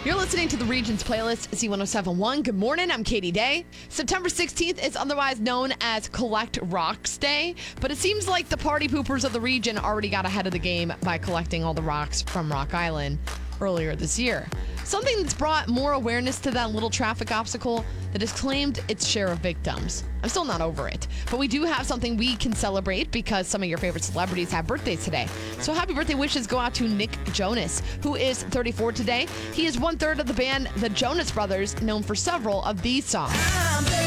You're listening to the Regions playlist, Z1071. Good morning, I'm Katie Day. September 16th is otherwise known as Collect Rocks Day, but it seems like the party poopers of the region already got ahead of the game by collecting all the rocks from Rock Island earlier this year. Something that's brought more awareness to that little traffic obstacle that has claimed its share of victims. I'm still not over it, but we do have something we can celebrate because some of your favorite celebrities have birthdays today. So happy birthday wishes go out to Nick Jonas, who is 34 today. He is 1/3 of the band The Jonas Brothers, known for several of these songs.